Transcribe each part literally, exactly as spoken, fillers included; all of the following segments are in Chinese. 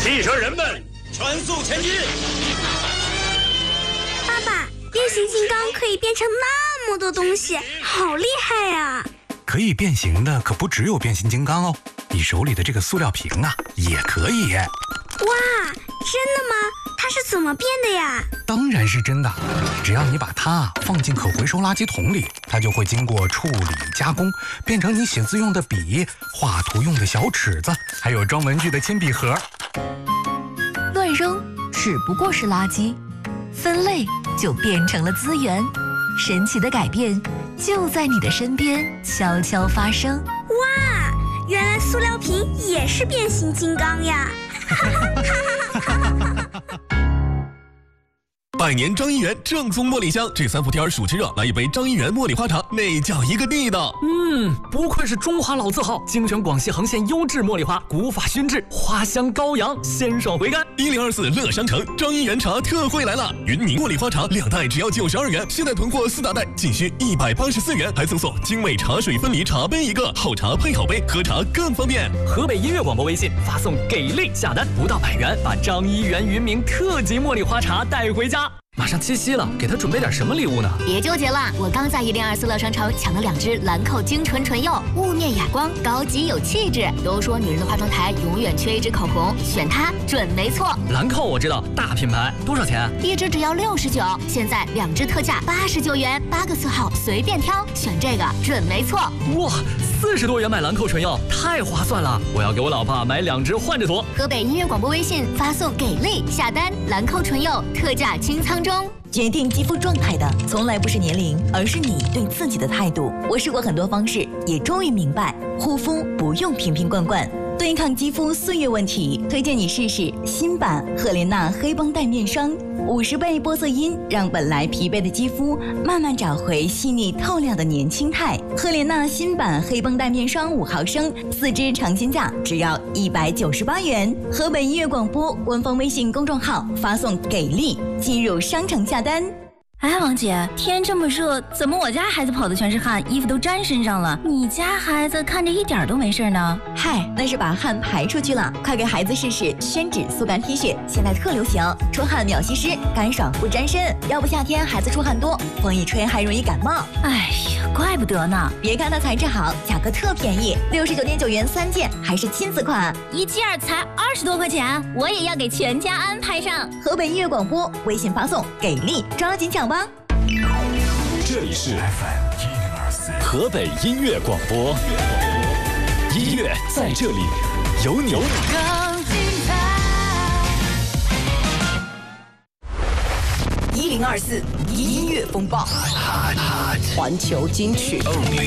汽车人们，全速前进！ 爸爸，变形金刚可以变成那么多东西，好厉害呀！ 可以变形的可不只有变形金刚哦，你手里的这个塑料瓶啊，也可以。 哇，真的吗？它是怎么变的呀？ 当然是真的，只要你把它放进可回收垃圾桶里，它就会经过处理加工，变成你写字用的笔、画图用的小尺子，还有装文具的铅笔盒。 乱扔只不过是垃圾，分类就变成了资源。神奇的改变就在你的身边悄悄发生。 哇，原来塑料瓶也是变形金刚呀！ 百年张一元正宗茉莉香，这三伏天暑吃热，来一杯张一元茉莉花茶，那叫一个地道。 嗯，不愧是中华老字号，精选广西横县优质茉莉花，古法熏制，花香高扬，鲜爽回甘。 一零二四乐商城张一元茶特惠来了，云宁茉莉花茶两袋只要九十二元，现在囤货四大袋仅需一百八十四元，还赠送精美茶水分离茶杯一个，好茶配好杯，喝茶更方便。 河北音乐广播微信发送给力下单，不到百元，把张一元云茗特级茉莉花茶带回家。马上七夕了，给他准备点什么礼物呢？ 别纠结了，我刚在一零二四乐商城抢了两支兰蔻精纯唇釉，雾面哑光，高级有气质。都说女人的化妆台永远缺一支口红，选它准没错。 兰蔻我知道，大品牌，多少钱？ 一支只要六十九，现在两支特价八十九元，八个色号随便挑，选这个准没错。 哇，四十多元买兰蔻唇釉，太划算了！我要给我老婆买两支换着涂。 河北音乐广播微信发送给力下单，兰蔻唇釉特价清仓中。 决定肌肤状态的从来不是年龄，而是你对自己的态度。我试过很多方式，也终于明白，护肤不用瓶瓶罐罐。对抗肌肤岁月问题，推荐你试试新版赫莲娜黑绷带面霜，五十倍玻色因让本来疲惫的肌肤慢慢找回细腻透亮的年轻态。赫莲娜新版黑绷带面霜五毫升，四支尝鲜价只要一百九十八元。河北音乐广播官方微信公众号发送给力，进入商城下单。 哎，王姐，天这么热，怎么我家孩子跑的全是汗，衣服都沾身上了？你家孩子看着一点都没事呢。 嗨，那是把汗排出去了。快给孩子试试宣纸速干 T 恤，现在特流行，出汗秒吸湿，干爽不沾身。要不夏天孩子出汗多，风一吹还容易感冒。 哎呀，怪不得呢。 别看它材质好，价格特便宜，六十九点九元三件，还是亲子款， 一件才二十多块钱，我也要给全家安排上。 河北音乐广播微信发送给力，抓紧抢吧。 这里是 F M 一零二四河北音乐广播，音乐在这里，有你。 一零二四音乐风暴，环球金曲。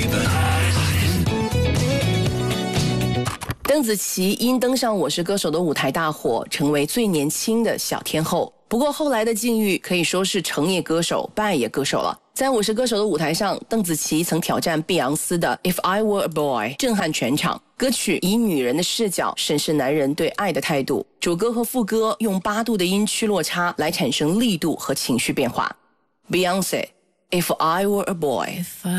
邓紫棋因登上《我是歌手》的舞台大火，成为最年轻的小天后。不过后来的境遇可以说是成也歌手，败也歌手了。在《我是歌手》的舞台上，邓紫棋曾挑战碧昂斯的 If I Were a Boy， 震撼全场。歌曲以女人的视角审视男人对爱的态度，主歌和副歌用八度的音区落差来产生力度和情绪变化。Beyonce If I Were a Boy。